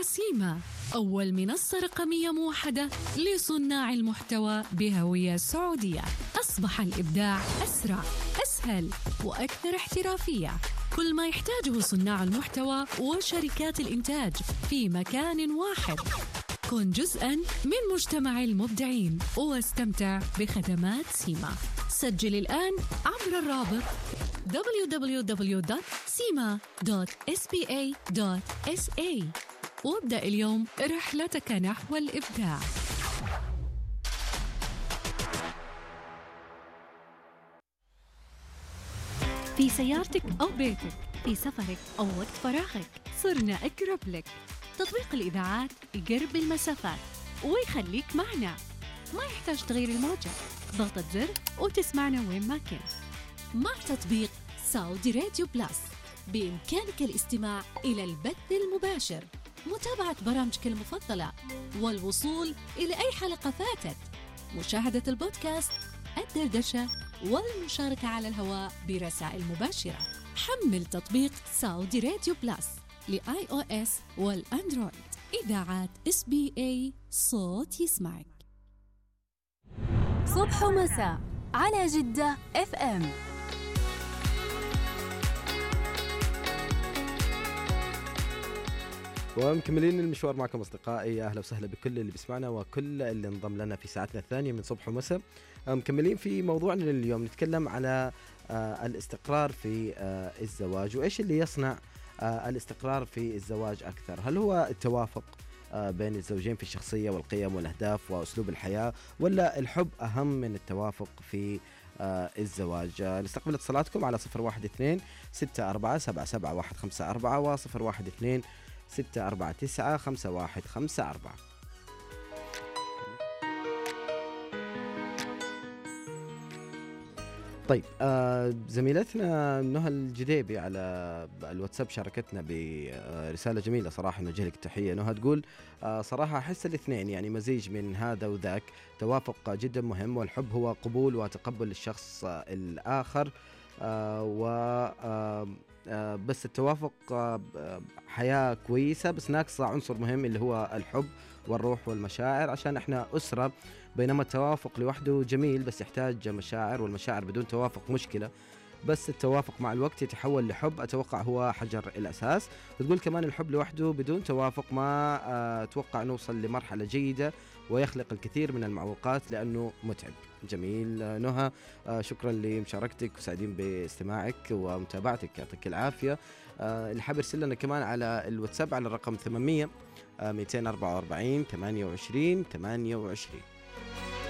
مع سيما، أول منصة رقمية موحدة لصناع المحتوى بهوية سعودية. أصبح الإبداع أسرع، أسهل وأكثر احترافية. كل ما يحتاجه صناع المحتوى وشركات الإنتاج في مكان واحد. كن جزءاً من مجتمع المبدعين واستمتع بخدمات سيما. سجل الآن عبر الرابط www.sima.spa.sa وابدأ اليوم رحلتك نحو الإبداع. في سيارتك أو بيتك، في سفرك أو وقت فراغك، صرنا أقرب لك. تطبيق الإذاعات يقرب المسافات ويخليك معنا، ما يحتاج تغيير الموجة، ضغطة زر وتسمعنا وين ما كنت. مع تطبيق سعودي راديو بلس بإمكانك الاستماع إلى البث المباشر، متابعة برامجك المفضلة، والوصول إلى أي حلقة فاتت، مشاهدة البودكاست، الدردشة، والمشاركة على الهواء برسائل مباشرة. حمل تطبيق سعودي راديو بلس لآي أو إس والأندرويد. إذاعات SBA، صوت يسمعك. صبح ومساء على جدة FM. ومكملين المشوار معكم أصدقائي. أهلا وسهلا بكل اللي بيسمعنا وكل اللي انضم لنا في ساعتنا الثانية من صبح ومساء. مكملين في موضوعنا اليوم، نتكلم على الاستقرار في الزواج، وإيش اللي يصنع الاستقرار في الزواج أكثر. هل هو التوافق بين الزوجين في الشخصية والقيم والأهداف وأسلوب الحياة، ولا الحب أهم من التوافق في الزواج؟ نستقبل اتصالاتكم على 012-64-77-154 و 012-649-5154. طيب، زميلتنا نهى الجديبي على الواتساب شاركتنا برسالة جميلة صراحة، نوجه لك التحية نهى. تقول صراحة أحس الاثنين يعني مزيج من هذا وذاك، توافق جدا مهم، والحب هو قبول وتقبل الشخص الآخر، بس التوافق حياة كويسة، بس ناقصة عنصر مهم اللي هو الحب والروح والمشاعر، عشان احنا أسرة. بينما التوافق لوحده جميل بس يحتاج مشاعر، والمشاعر بدون توافق مشكلة، بس التوافق مع الوقت يتحول لحب، أتوقع هو حجر الأساس. وتقول كمان الحب لوحده بدون توافق ما أتوقع نوصل لمرحلة جيدة، ويخلق الكثير من المعوقات لأنه متعب. جميل نهى، شكرا لمشاركتك وسعيدين باستماعك ومتابعتك، يعطيك العافية. اللي حاب يرسل لنا كمان على الواتساب على الرقم 800 244 28 28.